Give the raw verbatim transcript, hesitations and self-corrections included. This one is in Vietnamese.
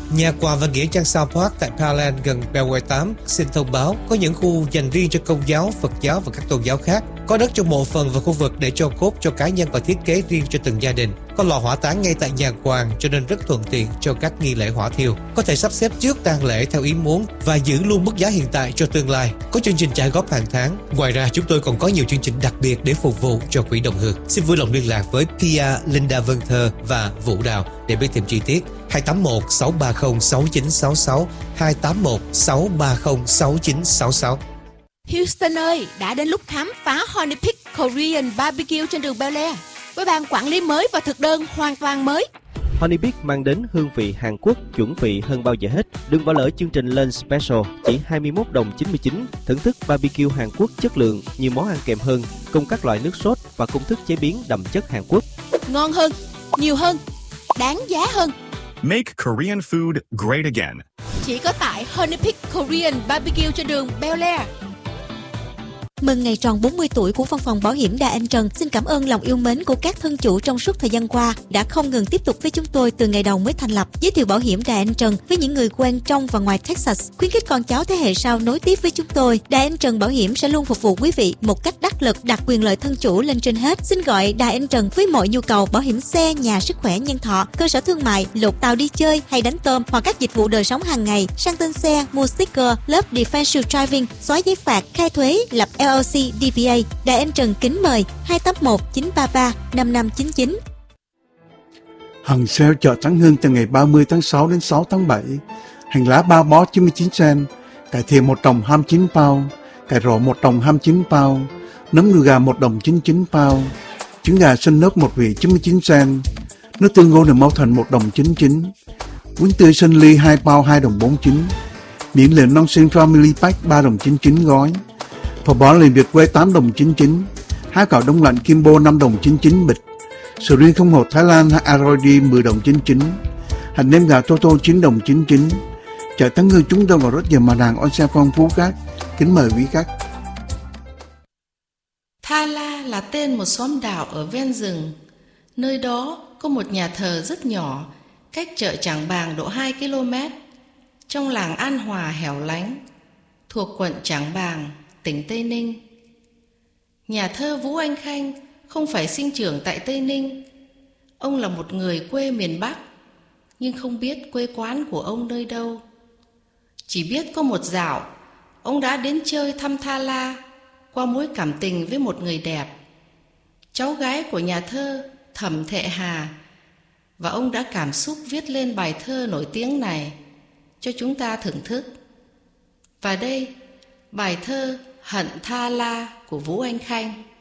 Nhà quà và nghĩa trang South Park tại Pearland gần Beltway tám xin thông báo có những khu dành riêng cho Công giáo, Phật giáo và các tôn giáo khác. Có đất cho mộ phần và khu vực để cho cốt cho cá nhân và thiết kế riêng cho từng gia đình. Có lò hỏa táng ngay tại nhà quàng cho nên rất thuận tiện cho các nghi lễ hỏa thiêu. Có thể sắp xếp trước tang lễ theo ý muốn và giữ luôn mức giá hiện tại cho tương lai. Có chương trình trả góp hàng tháng. Ngoài ra chúng tôi còn có nhiều chương trình đặc biệt để phục vụ cho quỹ đồng hương. Xin vui lòng liên lạc với Pia, Linda Vân Thơ và Vũ Đào để biết thêm chi tiết. hai tám một sáu ba không sáu chín sáu sáu hai tám một sáu ba không sáu chín sáu sáu. Houston ơi, đã đến lúc khám phá Honey Pig Korean barbecue trên đường Bel Air với ban quản lý mới và thực đơn hoàn toàn mới. Honey Pig mang đến hương vị Hàn Quốc chuẩn vị hơn bao giờ hết. Đừng bỏ lỡ chương trình Lunch Special chỉ hai mươi mốt đồng chín mươi chín. Thưởng thức barbecue Hàn Quốc chất lượng, nhiều món ăn kèm hơn, cùng các loại nước sốt và công thức chế biến đậm chất Hàn Quốc. Ngon hơn, nhiều hơn, đáng giá hơn. Make Korean food great again. Chỉ có tại Honey Pig Korean barbecue trên đường Bel Air. Mừng ngày tròn bốn mươi tuổi của văn phòng bảo hiểm Đà Anh Trần. Xin cảm ơn lòng yêu mến của các thân chủ trong suốt thời gian qua đã không ngừng tiếp tục với chúng tôi từ ngày đầu mới thành lập. Giới thiệu bảo hiểm Đà Anh Trần với những người quen trong và ngoài Texas, khuyến khích con cháu thế hệ sau nối tiếp với chúng tôi. Đà Anh Trần Bảo hiểm sẽ luôn phục vụ quý vị một cách đắc lực, đặt quyền lợi thân chủ lên trên hết. Xin gọi Đà Anh Trần với mọi nhu cầu bảo hiểm xe, nhà, sức khỏe, nhân thọ, cơ sở thương mại, lột tàu đi chơi hay đánh tôm hoặc các dịch vụ đời sống hàng ngày, sang tên xe, mua sticker, lớp defensive driving, xóa giấy phạt, khai thuế, lập L L C, D B A. Đà Anh Trần kính mời hai tám một chín ba ba năm năm chín chín. Hằng sale chợ Thắng Hưng từ ngày ba mươi tháng sáu đến sáu tháng bảy. Hành lá ba bó chín mươi chín cent, cải thìa một đồng hai mươi chín pound, cải rổ một đồng hai mươi chín pound, nấm đùi gà một đồng chín mươi chín pound, trứng gà xanh nớt một vị chín mươi chín cent, nước tương Golden Mountain một đồng chín mươi chín, quýnh tươi xanh ly hai pound hai đồng bốn mươi chín, miễn lệ non xanh Family Pack ba đồng chín mươi chín gói, phở bò liền Việt quê tám đồng chín mươi chín, há cảo đông lạnh Kimbo năm đồng chín mươi chín bịch, sầu riêng không hột Thái Lan Arroyo mười đồng chín mươi chín, hạt nêm gà Toto chín đồng chín mươi chín. Chợ Thắng Hưng chúng tôi còn rất nhiều mặt hàng on sale phong phú khác. Kính mời quý khách. Tha La là tên một xóm đảo ở ven rừng. Nơi đó có một nhà thờ rất nhỏ, cách chợ Trảng Bàng độ hai ki lô mét, trong làng An Hòa hẻo lánh, thuộc quận Trảng Bàng, tỉnh Tây Ninh. Nhà thơ Vũ Anh Khanh không phải sinh trưởng tại Tây Ninh. Ông là một người quê miền Bắc, nhưng không biết quê quán của ông nơi đâu. Chỉ biết có một dạo, ông đã đến chơi thăm Tha La qua mối cảm tình với một người đẹp, cháu gái của nhà thơ Thẩm Thệ Hà, và ông đã cảm xúc viết lên bài thơ nổi tiếng này cho chúng ta thưởng thức. Và đây, bài thơ Hận Tha La của Vũ Anh Khanh.